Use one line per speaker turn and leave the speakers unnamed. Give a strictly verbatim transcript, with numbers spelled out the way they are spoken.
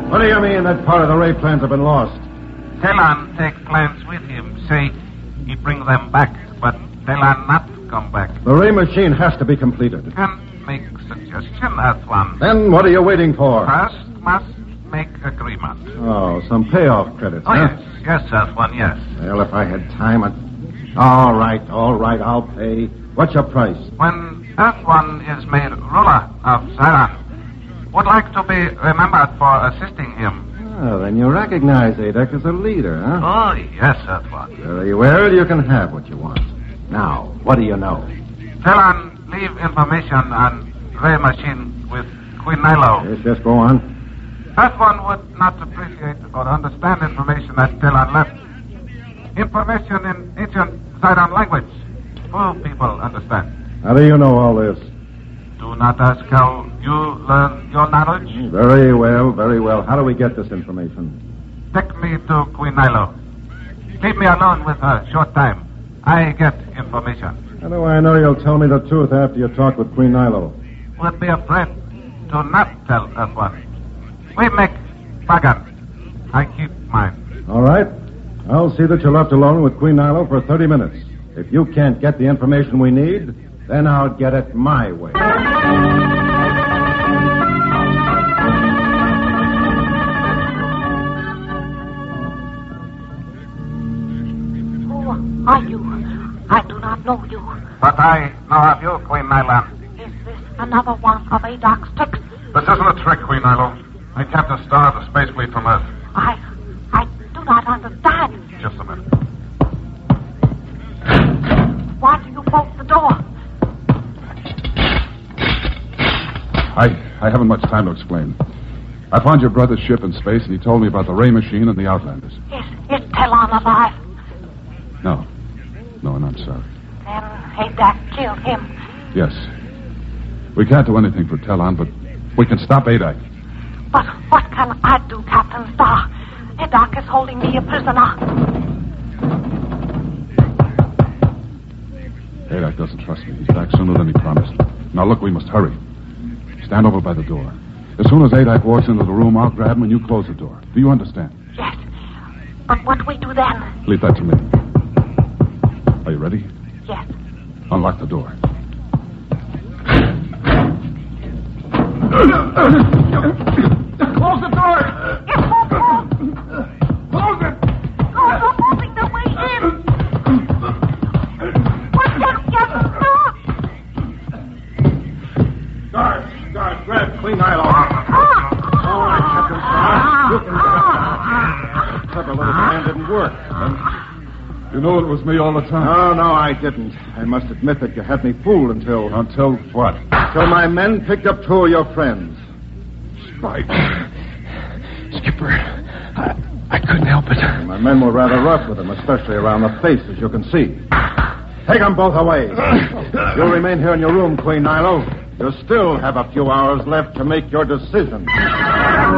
What do you mean that part of the Ray plans have been lost?
Telan take plans with him. Say he bring them back, but Telan not come back.
The Ray machine has to be completed.
Can make suggestion, that one.
Then what are you waiting for?
First must make agreement.
Oh, some payoff credits,
Oh,
huh?
yes. Yes, that one, yes.
Well, if I had time, I'd... All right, all right, I'll pay. What's your price?
When Earth One is made ruler of Zion, would like to be remembered for assisting him.
Oh, then you recognize Adek as a leader, huh?
Oh, yes, Earth One.
Very well, you can have what you want. Now, what do you know?
Telan leave information on Ray machine with Queen Nilo.
Yes, yes, go on.
Earth One would not appreciate or understand information that Telan left. Information in ancient Zidon language. Full people understand.
How do you know all this?
Do not ask how you learn your knowledge.
Very well, very well. How do we get this information?
Take me to Queen Nilo. Leave me alone with her short time. I get information.
How do I know you'll tell me the truth after you talk with Queen Nilo?
Would be afraid to not tell Earth One. We make bargain. I keep mine.
All right. I'll see that you're left alone with Queen Nilo for thirty minutes. If you can't get the information we need, then I'll get it my way.
Who are you? I do not know you.
But I know of you, Queen Nilo.
Is this another one of Adok's tricks?
This isn't a trick, Queen Nilo. I kept a star of the space fleet from Earth.
I... I do not understand.
Just a minute.
Why do you bolt the door?
I, I haven't much time to explain. I found your brother's ship in space, and he told me about the Ray machine and the Outlanders.
Is, is Telan alive?
No. No, and I'm sorry.
Then Adok killed him.
Yes. We can't do anything for Telan, but we can stop Adok.
But what can I do, Captain Starr? Adok is holding me a prisoner.
Adok doesn't trust me. He's back sooner than he promised. Now, look, we must hurry. Stand over by the door. As soon as Adok walks into the room, I'll grab him and you close the door. Do you understand?
Yes. But what we do then?
Leave that to me. Are you ready?
Yes.
Unlock the door.
Close the door!
It won't move!
Close it!
Oh, you're moving the way in! What can you do?
Guard, guard, grab Queen Nilo.
Ah!
All right, Captain Starr. You can get up. The clever little plan didn't work.
You know it was me all the time.
No, no, I didn't. I must admit that you had me fooled until...
Until what?
Until my men picked up two of your friends.
Spike.
Skipper, I, I couldn't help it.
My men were rather rough with them, especially around the face, as you can see. Take them both away. You'll remain here in your room, Queen Nilo. You still have a few hours left to make your decision.